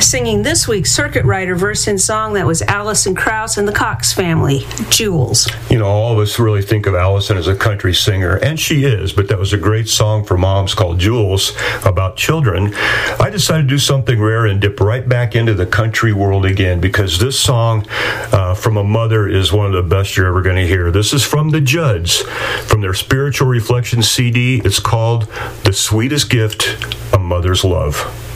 singing this week's Circuit Rider verse and song. That was Alison Krauss and the Cox Family, Jewels. You know, all of us really think of Alison as a country singer, and she is, but that was a great song for moms called Jewels about children. I decided to do something rare and dip right back into the country world again, because this song from a mother is one of the best you're ever going to hear. This is from the Judds, from their Spiritual Reflections CD. It's called The Sweetest Gift, A Mother's Love.